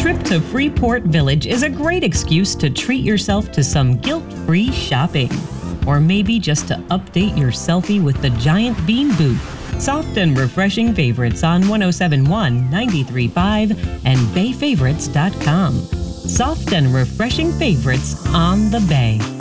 trip to Freeport Village is a great excuse to treat yourself to some guilt-free shopping. Or maybe just to update your selfie with the giant bean boot. Soft and refreshing favorites on 107.1, 93.5, and BayFavorites.com. Soft and refreshing favorites on the Bay.